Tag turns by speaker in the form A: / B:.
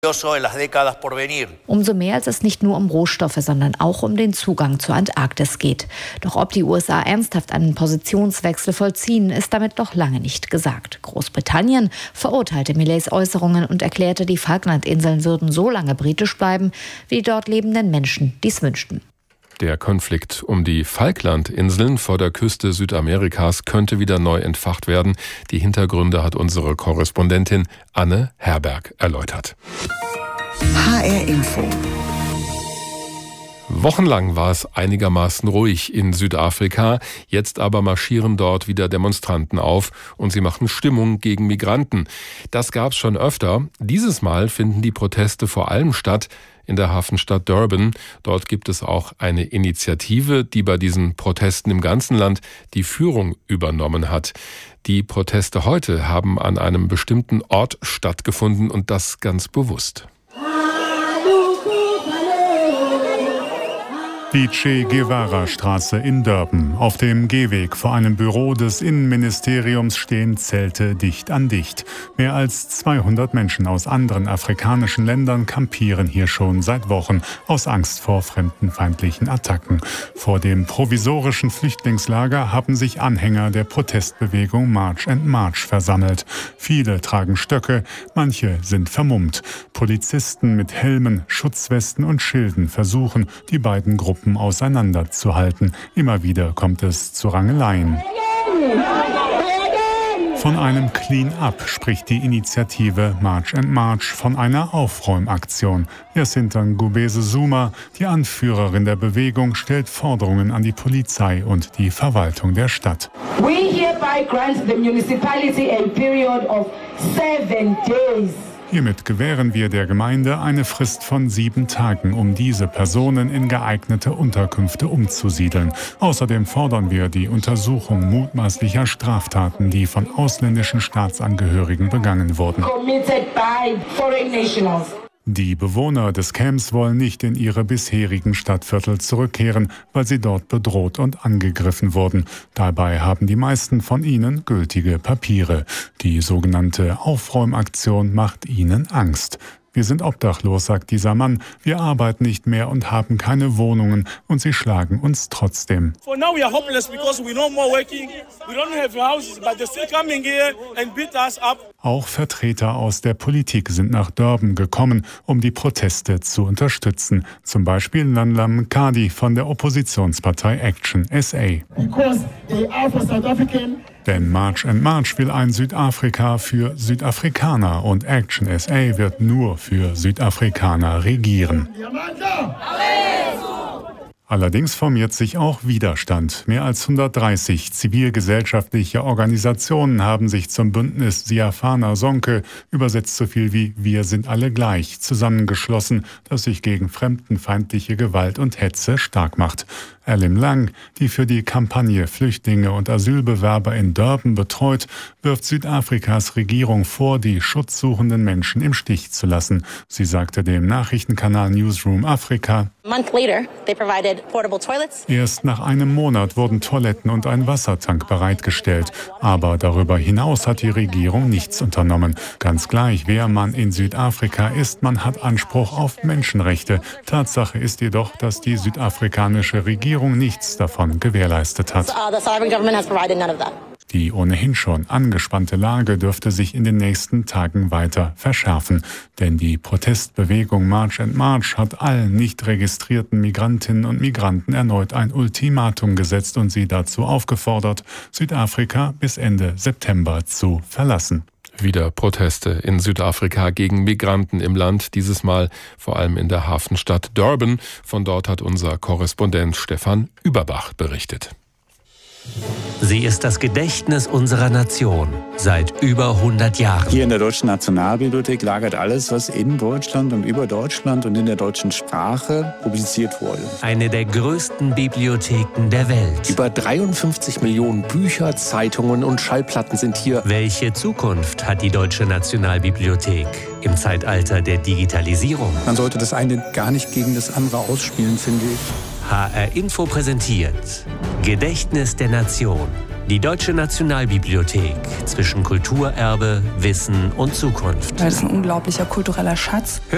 A: Umso mehr, als es nicht nur um Rohstoffe, sondern auch um den Zugang zur Antarktis geht. Doch ob die USA ernsthaft einen Positionswechsel vollziehen, ist damit noch lange nicht gesagt. Großbritannien verurteilte Millets Äußerungen und erklärte, die Falklandinseln würden so lange britisch bleiben, wie die dort lebenden Menschen dies wünschten.
B: Der Konflikt um die Falklandinseln vor der Küste Südamerikas könnte wieder neu entfacht werden. Die Hintergründe hat unsere Korrespondentin Anne Herberg erläutert.
C: HR Info.
B: Wochenlang war es einigermaßen ruhig in Südafrika. Jetzt aber marschieren dort wieder Demonstranten auf und sie machen Stimmung gegen Migranten. Das gab's schon öfter. Dieses Mal finden die Proteste vor allem statt in der Hafenstadt Durban. Dort gibt es auch eine Initiative, die bei diesen Protesten im ganzen Land die Führung übernommen hat. Die Proteste heute haben an einem bestimmten Ort stattgefunden und das ganz bewusst.
D: Die Che Guevara-Straße in Durban. Auf dem Gehweg vor einem Büro des Innenministeriums stehen Zelte dicht an dicht. Mehr als 200 Menschen aus anderen afrikanischen Ländern kampieren hier schon seit Wochen aus Angst vor fremdenfeindlichen Attacken. Vor dem provisorischen Flüchtlingslager haben sich Anhänger der Protestbewegung March and March versammelt. Viele tragen Stöcke, manche sind vermummt. Polizisten mit Helmen, Schutzwesten und Schilden versuchen, die beiden Gruppen auseinanderzuhalten. Immer wieder kommt es zu Rangeleien. Von einem Clean-up spricht die Initiative March and March von einer Aufräumaktion. Jacinta Ngubese Zuma, die Anführerin der Bewegung, stellt Forderungen an die Polizei und die Verwaltung der Stadt.
E: We hereby grant the municipality a period of 7 days.
D: Hiermit gewähren wir der Gemeinde eine Frist von 7 Tagen, um diese Personen in geeignete Unterkünfte umzusiedeln. Außerdem fordern wir die Untersuchung mutmaßlicher Straftaten, die von ausländischen Staatsangehörigen begangen wurden. Die Bewohner des Camps wollen nicht in ihre bisherigen Stadtviertel zurückkehren, weil sie dort bedroht und angegriffen wurden. Dabei haben die meisten von ihnen gültige Papiere. Die sogenannte Aufräumaktion macht ihnen Angst. Wir sind obdachlos, sagt dieser Mann. Wir arbeiten nicht mehr und haben keine Wohnungen und sie schlagen uns trotzdem. Auch Vertreter aus der Politik sind nach Durban gekommen, um die Proteste zu unterstützen. Zum Beispiel Nanla Mkadi von der Oppositionspartei Action SA. Denn March and March will ein Südafrika für Südafrikaner und Action SA wird nur für Südafrikaner regieren. Allerdings formiert sich auch Widerstand. Mehr als 130 zivilgesellschaftliche Organisationen haben sich zum Bündnis Siafana Sonke, übersetzt so viel wie Wir sind alle gleich, zusammengeschlossen, das sich gegen fremdenfeindliche Gewalt und Hetze stark macht. Alim Lang, die für die Kampagne Flüchtlinge und Asylbewerber in Durban betreut, wirft Südafrikas Regierung vor, die schutzsuchenden Menschen im Stich zu lassen. Sie sagte dem Nachrichtenkanal Newsroom Afrika: Erst nach einem Monat wurden Toiletten und ein Wassertank bereitgestellt. Aber darüber hinaus hat die Regierung nichts unternommen. Ganz gleich, wer man in Südafrika ist, man hat Anspruch auf Menschenrechte. Tatsache ist jedoch, dass die südafrikanische Regierung nichts davon gewährleistet hat. Die ohnehin schon angespannte Lage dürfte sich in den nächsten Tagen weiter verschärfen. Denn die Protestbewegung March and March hat allen nicht registrierten Migrantinnen und Migranten erneut ein Ultimatum gesetzt und sie dazu aufgefordert, Südafrika bis Ende September zu verlassen.
B: Wieder Proteste in Südafrika gegen Migranten im Land, dieses Mal vor allem in der Hafenstadt Durban. Von dort hat unser Korrespondent Stefan Überbach berichtet.
F: Sie ist das Gedächtnis unserer Nation seit über 100 Jahren.
G: Hier in der Deutschen Nationalbibliothek lagert alles, was in Deutschland und über Deutschland und in der deutschen Sprache publiziert wurde.
F: Eine der größten Bibliotheken der Welt.
H: Über 53 Millionen Bücher, Zeitungen und Schallplatten sind hier.
F: Welche Zukunft hat die Deutsche Nationalbibliothek im Zeitalter der Digitalisierung?
I: Man sollte das eine gar nicht gegen das andere ausspielen, finde ich.
F: HR Info präsentiert Gedächtnis der Nation. Die Deutsche Nationalbibliothek zwischen Kulturerbe, Wissen und Zukunft.
J: Das ist ein unglaublicher kultureller Schatz.